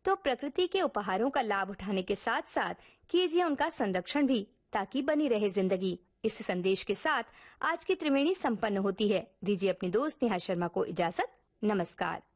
तो प्रकृति के उपहारों का लाभ उठाने के साथ साथ कीजिए उनका संरक्षण भी, ताकि बनी रहे जिंदगी। इस संदेश के साथ आज की त्रिवेणी संपन्न होती है। दीजिए अपनी दोस्त नेहा शर्मा को इजाजत। नमस्कार।